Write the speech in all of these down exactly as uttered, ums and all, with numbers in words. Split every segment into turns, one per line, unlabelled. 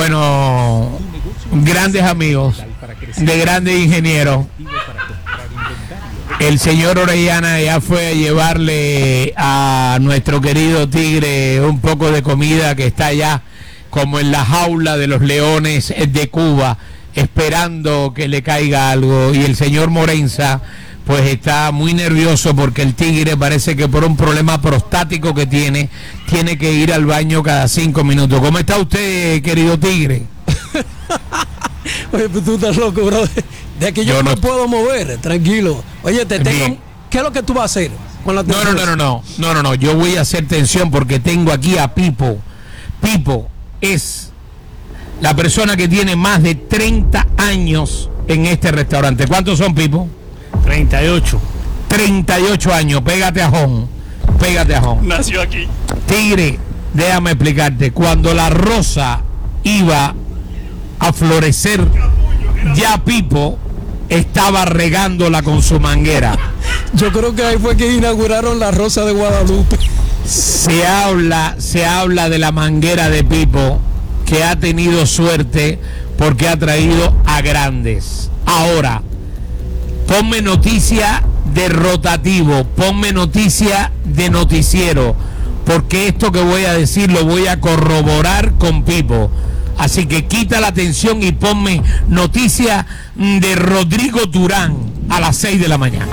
Bueno, grandes amigos, de grandes ingenieros. El señor Orellana ya fue a llevarle a nuestro querido Tigre un poco de comida que está allá como en la jaula de los leones de Cuba, esperando que le caiga algo. Y el señor Morenza pues está muy nervioso porque el Tigre parece que por un problema prostático que tiene, tiene que ir al baño cada cinco minutos. ¿Cómo está usted, querido Tigre?
Oye, pues tú estás loco, bro. De aquí yo, yo no me puedo mover, tranquilo. Oye, te tengo, ¿qué es lo que tú vas a hacer con la
tensión? No, no, no, no, no, no, no, yo voy a hacer tensión porque tengo aquí a Pipo. Pipo es la persona que tiene más de treinta años en este restaurante. ¿Cuántos son, Pipo?
treinta y ocho.
treinta y ocho años, pégate a Jón, pégate a Jón.
Nació aquí.
Tigre, déjame explicarte, cuando la rosa iba a florecer, ya Pipo estaba regándola con su manguera.
Yo creo que ahí fue que inauguraron la Rosa de Guadalupe.
Se habla, se habla de la manguera de Pipo, que ha tenido suerte porque ha traído a grandes. Ahora, ponme noticia de rotativo, ponme noticia de noticiero, porque esto que voy a decir lo voy a corroborar con Pipo. Así que quita la atención y ponme noticia de Rodrigo Durán a las seis de la mañana.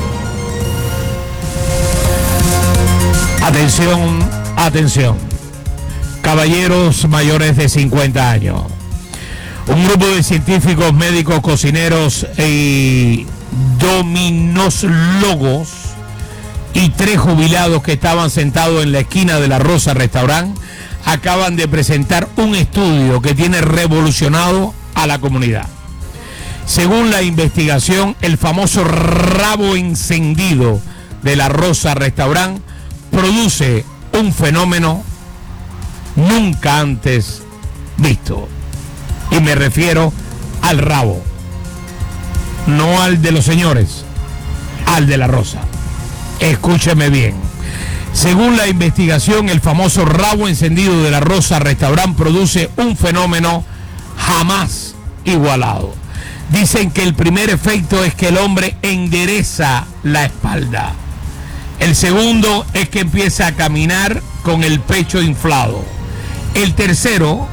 Atención, atención. Caballeros mayores de cincuenta años. Un grupo de científicos, médicos, cocineros y dominólogos y tres jubilados que estaban sentados en la esquina de la Rosa Restaurant acaban de presentar un estudio que tiene revolucionado a la comunidad. Según la investigación, el famoso rabo encendido de la Rosa Restaurant produce un fenómeno nunca antes visto. Y me refiero al rabo, no al de los señores, al de la Rosa. Escúcheme bien. Según la investigación, el famoso rabo encendido de la Rosa Restaurant produce un fenómeno jamás igualado. Dicen que el primer efecto es que el hombre endereza la espalda. El segundo es que empieza a caminar con el pecho inflado. El tercero,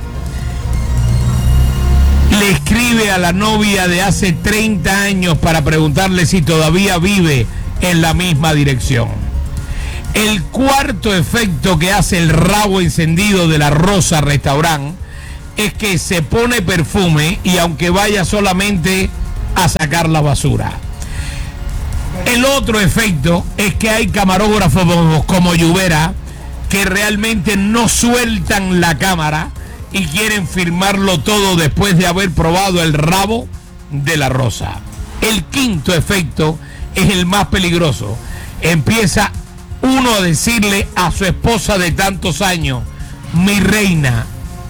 le escribe a la novia de hace treinta años para preguntarle si todavía vive en la misma dirección. El cuarto efecto que hace el rabo encendido de la Rosa Restaurant es que se pone perfume y aunque vaya solamente a sacar la basura. El otro efecto es que hay camarógrafos como Lluvera que realmente no sueltan la cámara y quieren firmarlo todo después de haber probado el rabo de la Rosa. El quinto efecto es el más peligroso. Empieza uno a decirle a su esposa de tantos años, mi reina.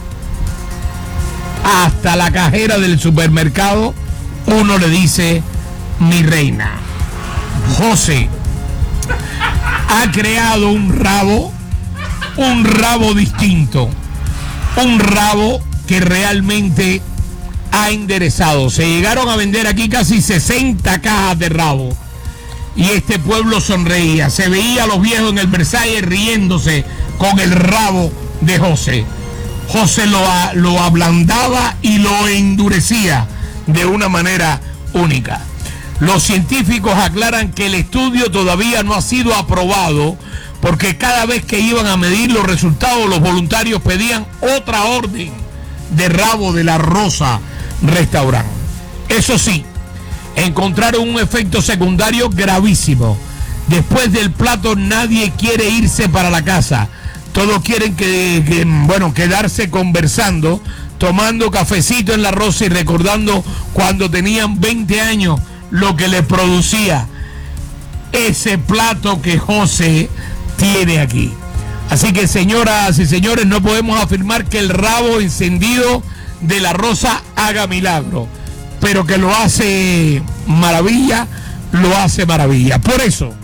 Hasta la cajera del supermercado uno le dice, mi reina. José ha creado un rabo, un rabo distinto, un rabo que realmente ha enderezado. Se llegaron a vender aquí casi sesenta cajas de rabo. Y este pueblo sonreía, se veía a los viejos en el Versalles riéndose con el rabo de José. José lo, lo ablandaba y lo endurecía de una manera única. Los científicos aclaran que el estudio todavía no ha sido aprobado porque cada vez que iban a medir los resultados, los voluntarios pedían otra orden de rabo de la Rosa Restaurant. Eso sí, encontraron un efecto secundario gravísimo. Después del plato nadie quiere irse para la casa. Todos quieren que, que, bueno, quedarse conversando, tomando cafecito en la Rosa y recordando cuando tenían veinte años lo que les producía ese plato que José tiene aquí. Así que, señoras y señores, no podemos afirmar que el rabo encendido de la Rosa haga milagro, pero que lo hace maravilla, lo hace maravilla. Por eso,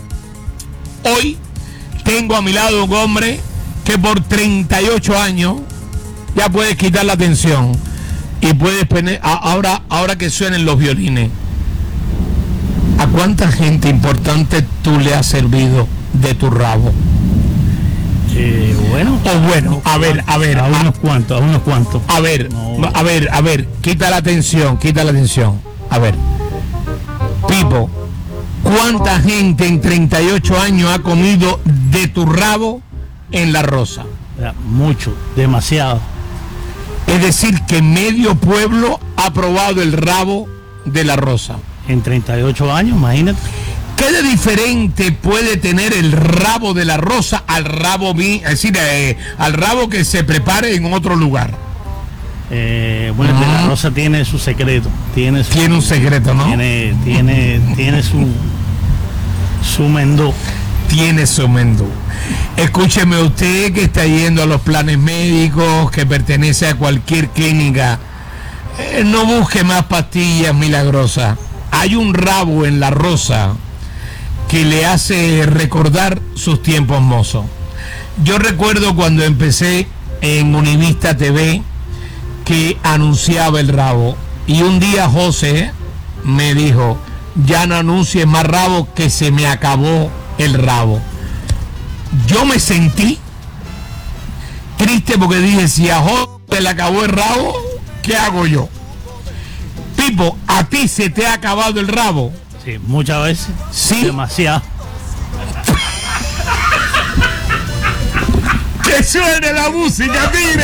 hoy tengo a mi lado un hombre que por treinta y ocho años ya puedes quitar la atención y puedes poner, ahora, ahora que suenen los violines. ¿A cuánta gente importante tú le has servido de tu rabo?
Eh, bueno.
O bueno, a ver, a ver.
A unos cuantos, a unos cuantos.
A ver,
No.
a ver, a ver, quita la atención, quita la atención. A ver. Pipo, ¿cuánta gente en treinta y ocho años ha comido de tu rabo en La Rosa?
Ya, mucho, demasiado.
Es decir, que medio pueblo ha probado el rabo de La Rosa.
En treinta y ocho años, imagínate.
¿Qué de diferente puede tener el rabo de La Rosa al rabo, mi- es decir, eh, al rabo que se prepare en otro lugar?
Eh, bueno, el de La Rosa tiene su secreto. Tiene, su,
Tiene un secreto, ¿no?
Tiene, tiene, tiene su, su mendó.
Tiene su mendú. Escúcheme usted que está yendo a los planes médicos, que pertenece a cualquier clínica. Eh, no busque más pastillas milagrosas. Hay un rabo en La Rosa que le hace recordar sus tiempos mozos. Yo recuerdo cuando empecé en Univista T V que anunciaba el rabo y un día José me dijo, ya no anuncies más rabo que se me acabó el rabo. Yo me sentí triste porque dije, si a José se le acabó el rabo, ¿qué hago yo? Pipo, ¿a ti se te ha acabado el rabo?
Sí, muchas veces.
Sí.
Demasiado.
¡Que suene la música, mire!